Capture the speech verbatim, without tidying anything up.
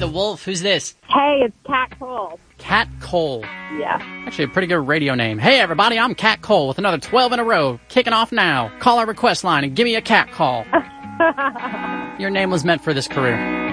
the Wolf. Who's this? Hey, it's Cat Cole. Cat Cole. Yeah. Actually, a pretty good radio name. Hey, everybody, I'm Cat Cole with another twelve in a row. Kicking off now. Call our request line and give me a cat call. Your name was meant for this career.